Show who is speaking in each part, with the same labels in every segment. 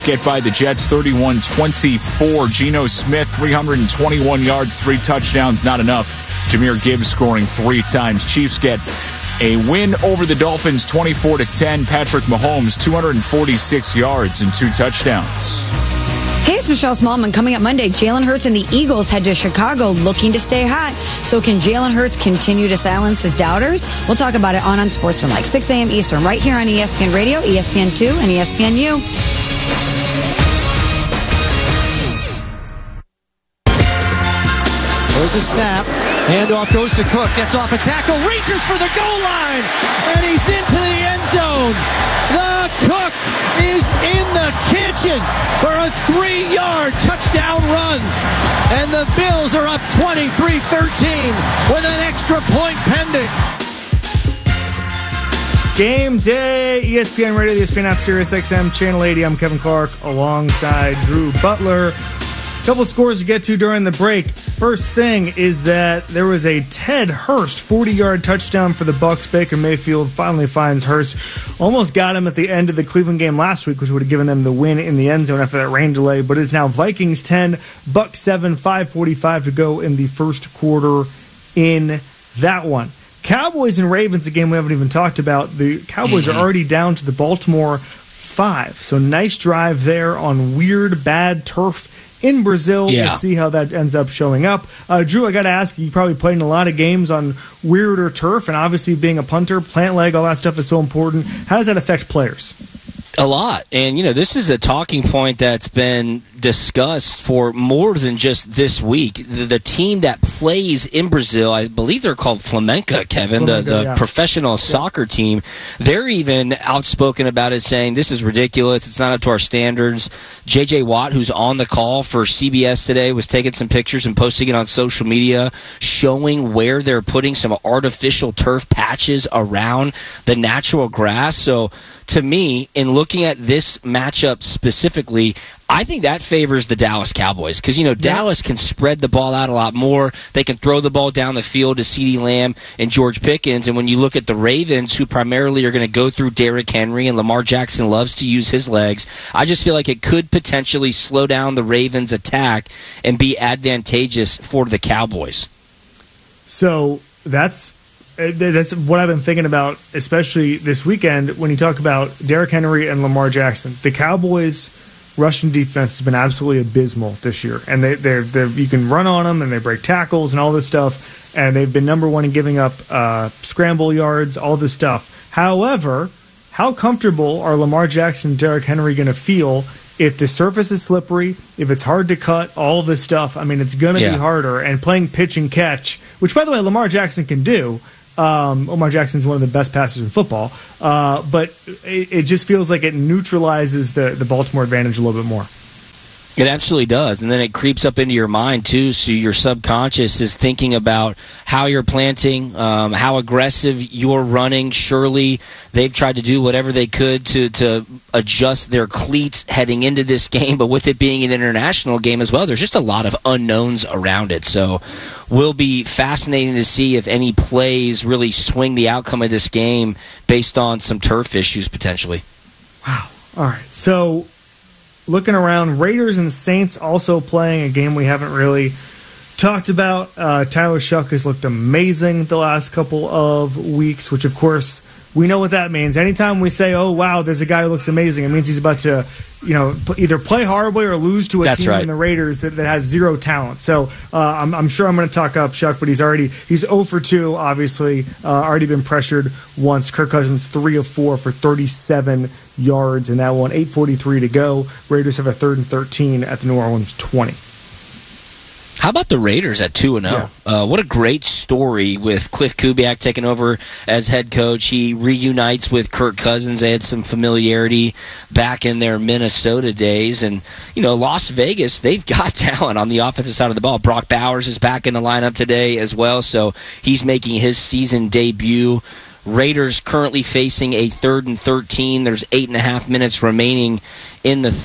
Speaker 1: Get by the Jets 31-24. Geno Smith, 321 yards, 3 touchdowns, not enough. Jahmyr Gibbs scoring 3 times. Chiefs get a win over the Dolphins 24-10. Patrick Mahomes, 246 yards and 2 touchdowns.
Speaker 2: Hey, it's Michelle Smallman. Coming up Monday, Jalen Hurts and the Eagles head to Chicago looking to stay hot. So can Jalen Hurts continue to silence his doubters? We'll talk about it on Unsportsmanlike, 6 a.m. Eastern, right here on ESPN Radio, ESPN2, and ESPNU.
Speaker 3: There's the snap. Handoff goes to Cook. Gets off a tackle. Reaches for the goal line. And he's into the end zone. The Cook is in the kitchen for a 3-yard touchdown run. And the Bills are up 23-13 with an extra point pending.
Speaker 4: Game day, ESPN Radio, the ESPN app, Sirius XM, Channel 80. I'm Kevin Clark alongside Drew Butler. Couple scores to get to during the break. First thing is that there was a Ted Hurst 40-yard touchdown for the Bucs. Baker Mayfield finally finds Hurst. Almost got him at the end of the Cleveland game last week, which would have given them the win in the end zone after that rain delay. But it's now Vikings 10, Bucs 7, 5:45 to go in the first quarter in that one. Cowboys and Ravens, a game we haven't even talked about. The Cowboys are already down to the Baltimore 5. So nice drive there on weird, bad turf in Brazil.
Speaker 5: Yeah.
Speaker 4: We'll see how that ends up showing up. Drew, I got to ask you probably played in a lot of games on weirder turf, and obviously being a punter, plant leg, all that stuff is so important. How does that affect players?
Speaker 5: A lot. And, this is a talking point that's been discussed for more than just this week. The team that plays in Brazil, I believe they're called Flamengo, Kevin, the professional soccer team. They're even outspoken about it, saying this is ridiculous. It's not up to our standards. J.J. Watt, who's on the call for CBS today, was taking some pictures and posting it on social media, showing where they're putting some artificial turf patches around the natural grass. So, to me, in looking at this matchup specifically, I think that favors the Dallas Cowboys because, Dallas can spread the ball out a lot more. They can throw the ball down the field to CeeDee Lamb and George Pickens. And when you look at the Ravens, who primarily are going to go through Derrick Henry, and Lamar Jackson loves to use his legs, I just feel like it could potentially slow down the Ravens' attack and be advantageous for the Cowboys.
Speaker 4: So that's what I've been thinking about, especially this weekend when you talk about Derrick Henry and Lamar Jackson. The Cowboys' rushing defense has been absolutely abysmal this year, and they're you can run on them and they break tackles and all this stuff, and they've been number one in giving up scramble yards, all this stuff. However, how comfortable are Lamar Jackson and Derrick Henry going to feel if the surface is slippery, if it's hard to cut, all of this stuff? I mean, it's going to be harder, and playing pitch and catch, which, by the way, Lamar Jackson can do. Lamar Jackson's one of the best passers in football, but it just feels like it neutralizes the Baltimore advantage a little bit more.
Speaker 5: It absolutely does, and then it creeps up into your mind, too, so your subconscious is thinking about how you're planting, how aggressive you're running. Surely they've tried to do whatever they could to adjust their cleats heading into this game, but with it being an international game as well, there's just a lot of unknowns around it. So will be fascinating to see if any plays really swing the outcome of this game based on some turf issues potentially.
Speaker 4: Wow. All right, so looking around, Raiders and Saints also playing a game we haven't really talked about. Tyler Shuck has looked amazing the last couple of weeks, which, of course, we know what that means. Anytime we say, oh, wow, there's a guy who looks amazing, it means he's about to either play horribly or lose to a team in the Raiders that has zero talent. So I'm sure I'm going to talk up Shuck, but he's 0 for 2, obviously, already been pressured once. Kirk Cousins 3 of 4 for 37 yards in that one. 8:43 to go. Raiders have a 3rd and 13 at the New Orleans 20.
Speaker 5: How about the Raiders at 2-0?
Speaker 4: Yeah.
Speaker 5: What a great story with Cliff Kubiak taking over as head coach. He reunites with Kirk Cousins. They had some familiarity back in their Minnesota days. And, Las Vegas, they've got talent on the offensive side of the ball. Brock Bowers is back in the lineup today as well, so he's making his season debut. Raiders currently facing a 3rd and 13. There's 8.5 minutes remaining in the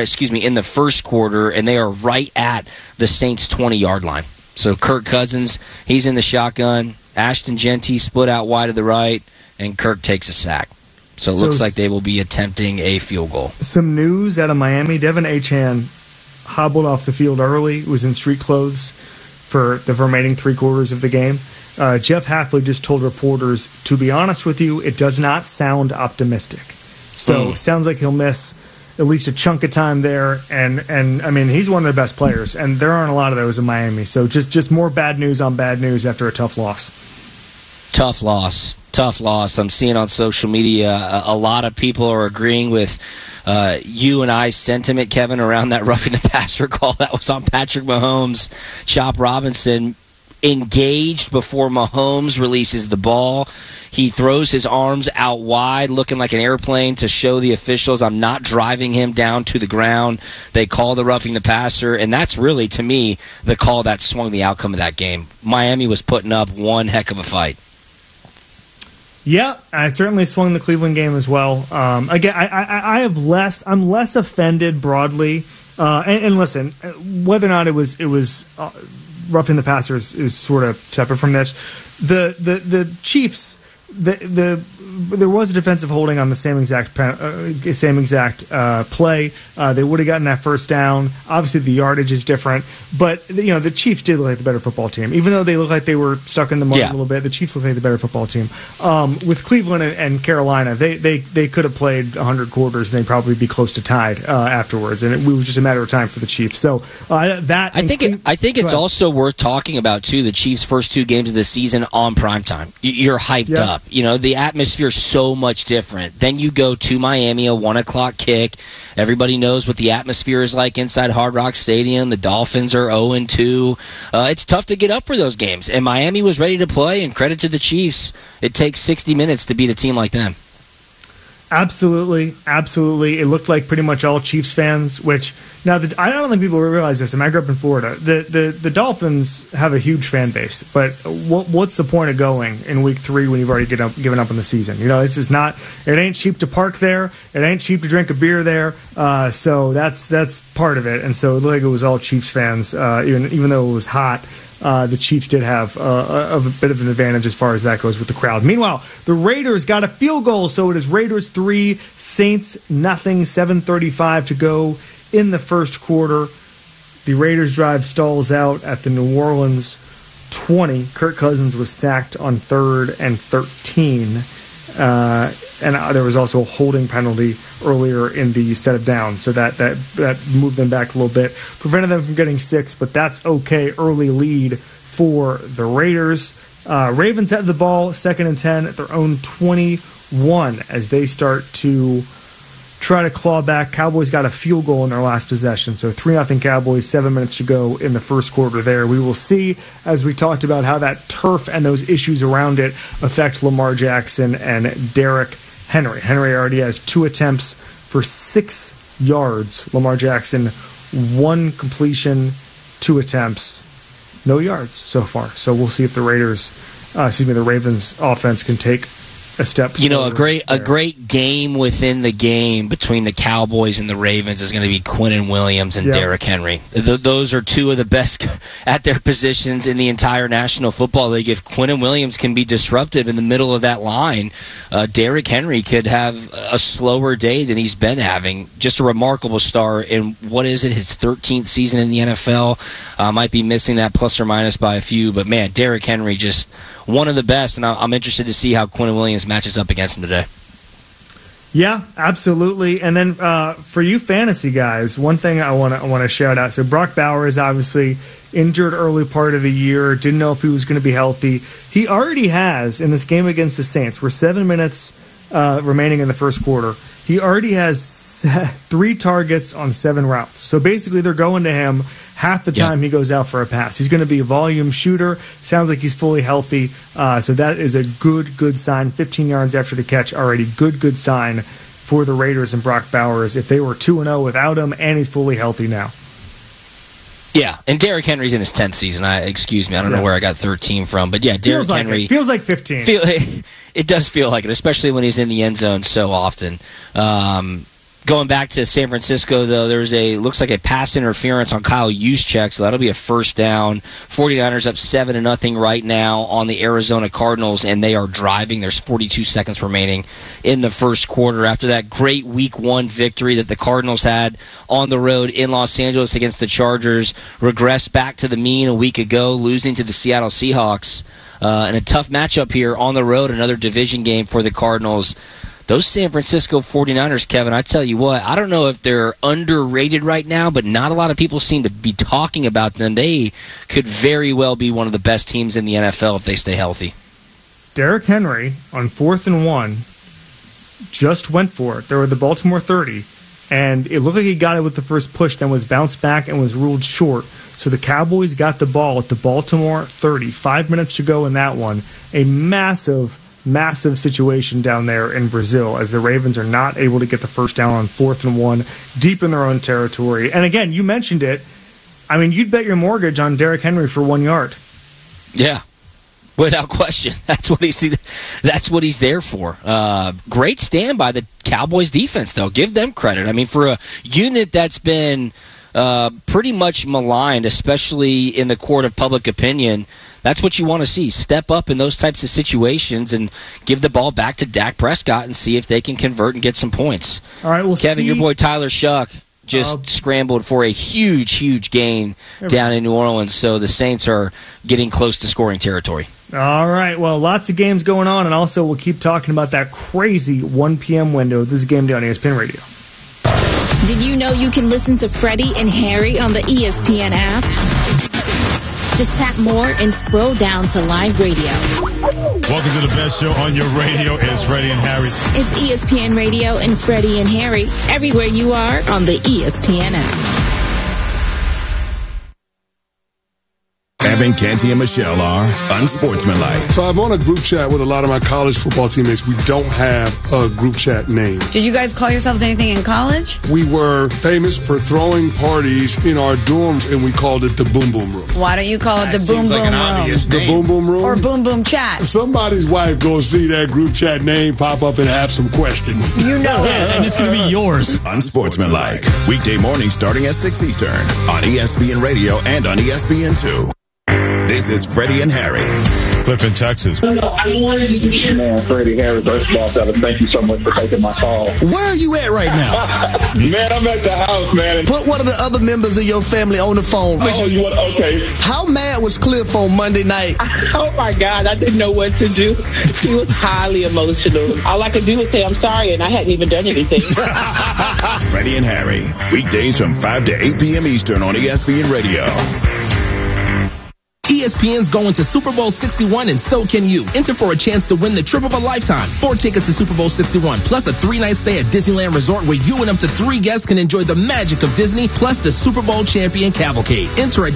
Speaker 5: first quarter, and they are right at the Saints' 20-yard line. So Kirk Cousins, he's in the shotgun. Ashton Genty split out wide to the right, and Kirk takes a sack. So it looks like they will be attempting a field goal.
Speaker 4: Some news out of Miami. Devin Achane hobbled off the field early, was in street clothes for the remaining 3 quarters of the game. Jeff Hafley just told reporters, to be honest with you, it does not sound optimistic. So sounds like he'll miss at least a chunk of time there. And I mean, he's one of the best players, and there aren't a lot of those in Miami. So just more bad news on bad news after a tough loss.
Speaker 5: Tough loss. I'm seeing on social media a lot of people are agreeing with you and I's sentiment, Kevin, around that roughing the passer call that was on Patrick Mahomes. Chop Robinson engaged before Mahomes releases the ball. He throws his arms out wide, looking like an airplane to show the officials, I'm not driving him down to the ground. They call the roughing the passer, and that's really, to me, the call that swung the outcome of that game. Miami was putting up one heck of a fight.
Speaker 4: Yeah, I certainly swung the Cleveland game as well. Again, I'm less offended broadly. And listen, whether or not it was roughing the passer is sort of separate from this. The Chiefs, there was a defensive holding on the same exact play. They would have gotten that first down. Obviously, the yardage is different, but the Chiefs did look like the better football team. Even though they looked like they were stuck in the mud a little bit, the Chiefs looked like the better football team. With Cleveland and Carolina, they could have played 100 quarters and they'd probably be close to tied afterwards, and it was just a matter of time for the Chiefs. So I think
Speaker 5: it's also worth talking about too. The Chiefs' first 2 games of the season on primetime. You're hyped up. The atmosphere is so much different. Then you go to Miami, a 1:00 kick. Everybody knows what the atmosphere is like inside Hard Rock Stadium. The Dolphins are 0-2. It's tough to get up for those games. And Miami was ready to play, and credit to the Chiefs. It takes 60 minutes to beat a team like them.
Speaker 4: Absolutely. It looked like pretty much all Chiefs fans, which now I don't think people realize this. I grew up in Florida. The Dolphins have a huge fan base, but what's the point of going in week 3 when you've already given up on the season? This is not. It ain't cheap to park there. It ain't cheap to drink a beer there. So that's part of it. And so it looked like it was all Chiefs fans, even though it was hot. The Chiefs did have a bit of an advantage as far as that goes with the crowd. Meanwhile, the Raiders got a field goal, so it is Raiders 3, Saints nothing, 7:35 to go in the first quarter. The Raiders drive stalls out at the New Orleans 20. Kirk Cousins was sacked on 3rd and 13. And there was also a holding penalty earlier in the set of downs, so that moved them back a little bit, prevented them from getting 6, but that's okay. Early lead for the Raiders. Ravens have the ball, 2nd and 10 at their own 21 as they start to try to claw back. Cowboys got a field goal in their last possession, so 3-0 Cowboys, 7 minutes to go in the first quarter there. We will see, as we talked about, how that turf and those issues around it affect Lamar Jackson and Derrick Henry. Henry already has 2 attempts for 6 yards. Lamar Jackson, 1 completion, 2 attempts, no yards so far. So we'll see if the Ravens offense can take a step forward.
Speaker 5: A great game within the game between the Cowboys and the Ravens is going to be Quinnen Williams and Derrick Henry. Those are 2 of the best at their positions in the entire National Football League. If Quinnen Williams can be disruptive in the middle of that line, Derrick Henry could have a slower day than he's been having. Just a remarkable start in, his 13th season in the NFL. Might be missing that plus or minus by a few, but man, Derrick Henry just one of the best, and I'm interested to see how Quinnen Williams matches up against him today.
Speaker 4: Yeah, absolutely. And then for you fantasy guys, one thing I want to shout out. So Brock Bowers obviously injured early part of the year, didn't know if he was going to be healthy. He already has, in this game against the Saints, we're 7 minutes remaining in the first quarter, he already has 3 targets on 7 routes. So basically they're going to him half the time he goes out for a pass. He's going to be a volume shooter. Sounds like he's fully healthy. So that is a good sign. 15 yards after the catch already. Good sign for the Raiders and Brock Bowers. If they were 2-0 without him, and he's fully healthy now.
Speaker 5: Yeah, and Derrick Henry's in his 10th season. I don't know where I got 13 from, but yeah, Derrick Henry
Speaker 4: feels like 15.
Speaker 5: It does feel like it, especially when he's in the end zone so often. Going back to San Francisco, though, looks like a pass interference on Kyle Juszczyk, so that'll be a first down. 49ers up 7-0 right now on the Arizona Cardinals, and they are driving. There's 42 seconds remaining in the first quarter. After that great Week 1 victory that the Cardinals had on the road in Los Angeles against the Chargers, regressed back to the mean a week ago, losing to the Seattle Seahawks. And a tough matchup here on the road, another division game for the Cardinals. Those San Francisco 49ers, Kevin, I tell you what, I don't know if they're underrated right now, but not a lot of people seem to be talking about them. They could very well be one of the best teams in the NFL if they stay healthy.
Speaker 4: Derrick Henry on 4th and 1 just went for it. They were at the Baltimore 30, and it looked like he got it with the first push, then was bounced back and was ruled short. So the Cowboys got the ball at the Baltimore 30. 5 minutes to go in that one. A massive situation down there in Brazil as the Ravens are not able to get the first down on 4th and 1 deep in their own territory. And again, you mentioned it. I mean, you'd bet your mortgage on Derrick Henry for 1 yard.
Speaker 5: Yeah, without question. That's what he's there for. Great stand by the Cowboys defense, though. Give them credit. I mean, for a unit that's been pretty much maligned, especially in the court of public opinion, that's what you want to see. Step up in those types of situations and give the ball back to Dak Prescott and see if they can convert and get some points.
Speaker 4: All right,
Speaker 5: Kevin, your boy Tyler Shuck just scrambled for a huge gain down in New Orleans, so the Saints are getting close to scoring territory.
Speaker 4: All right, well, lots of games going on, and also we'll keep talking about that crazy 1 p.m. window. This is Game Day on ESPN Radio.
Speaker 6: Did you know you can listen to Freddie and Harry on the ESPN app? Just tap more and scroll down to live radio.
Speaker 7: Welcome to the best show on your radio. It's Freddie and Harry.
Speaker 6: It's ESPN Radio and Freddie and Harry everywhere you are on the ESPN app.
Speaker 8: Evan, Canty, and Michelle are unsportsmanlike.
Speaker 9: So I'm on a group chat with a lot of my college football teammates. We don't have a group chat name.
Speaker 2: Did you guys call yourselves anything in college?
Speaker 9: We were famous for throwing parties in our dorms, and we called it the Boom Boom Room.
Speaker 2: Why don't you call it the Boom Boom Room?
Speaker 9: The Boom Boom Room?
Speaker 2: Or Boom Boom Chat.
Speaker 9: Somebody's wife gonna see that group chat name pop up and have some questions.
Speaker 2: You know it.
Speaker 10: And it's going to be yours.
Speaker 8: Unsportsmanlike. Weekday morning starting at 6 Eastern on ESPN Radio and on ESPN2. This is Freddie and Harry.
Speaker 7: Cliff in Texas.
Speaker 11: Man, Freddie, Harry, first of all, fellas, thank you so much for taking my call.
Speaker 12: Where are you at right now?
Speaker 11: Man, I'm at the house, man.
Speaker 12: Put one of the other members of your family on the phone.
Speaker 11: Okay.
Speaker 12: How mad was Cliff on Monday night?
Speaker 13: Oh, my God. I didn't know what to do. He was highly emotional. All I could do was say, I'm sorry, and I hadn't even done anything.
Speaker 8: Freddie and Harry, weekdays from 5 to 8 p.m. Eastern on ESPN Radio.
Speaker 14: ESPN's going to Super Bowl 61, and so can you. Enter for a chance to win the trip of a lifetime. 4 tickets to Super Bowl 61, plus a 3-night stay at Disneyland Resort where you and up to 3 guests can enjoy the magic of Disney, plus the Super Bowl champion cavalcade. Enter at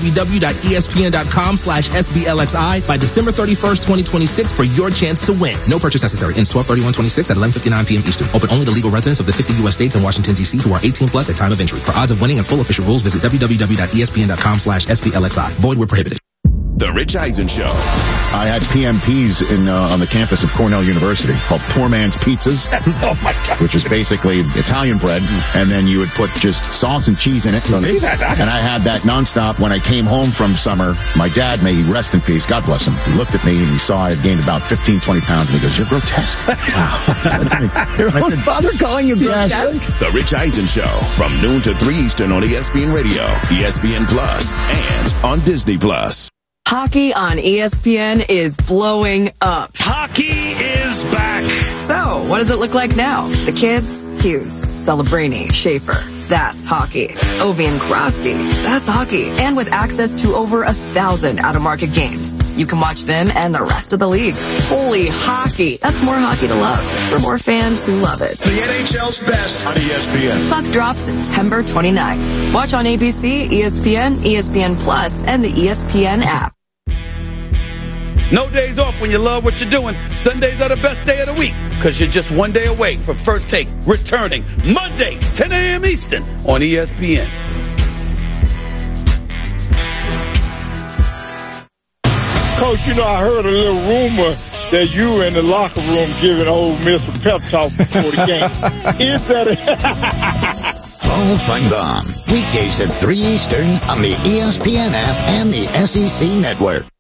Speaker 14: www.espn.com/SBLXI by December 31st, 2026 for your chance to win. No purchase necessary. Ends 12/31/26 at 11:59 p.m. Eastern. Open only to legal residents of the 50 U.S. states and Washington, D.C. who are 18 plus at time of entry. For odds of winning and full official rules, visit www.espn.com/SBLXI. Void where prohibited.
Speaker 8: The Rich Eisen Show.
Speaker 15: I had PMPs on the campus of Cornell University called Poor Man's Pizzas, which is basically Italian bread, and then you would put just sauce and cheese in it. And I had that nonstop when I came home from summer. My dad, may he rest in peace, God bless him, he looked at me and he saw I had gained about 15, 20 pounds, and he goes, "You're grotesque." Wow.
Speaker 12: Your own father calling you grotesque?
Speaker 8: The Rich Eisen Show from noon to 3 Eastern on ESPN Radio, ESPN Plus, and on Disney Plus.
Speaker 16: Hockey on ESPN is blowing up.
Speaker 17: Hockey is back.
Speaker 16: So, what does it look like now? The kids? Hughes, Celebrini, Schaefer. That's hockey. Ovi and Crosby. That's hockey. And with access to over 1,000 out-of-market games, you can watch them and the rest of the league. Holy hockey. That's more hockey to love for more fans who love it.
Speaker 8: The NHL's best on ESPN.
Speaker 16: Puck drops September 29th. Watch on ABC, ESPN, ESPN Plus, and the ESPN app.
Speaker 18: No days off when you love what you're doing. Sundays are the best day of the week because you're just one day away from First Take returning Monday, 10 a.m. Eastern on ESPN.
Speaker 19: Coach, I heard a little rumor
Speaker 10: that you were in the locker room giving Ole Miss a pep talk before the game. Is that
Speaker 19: Paul Feinbaum, weekdays at 3 Eastern on the ESPN app and the SEC Network.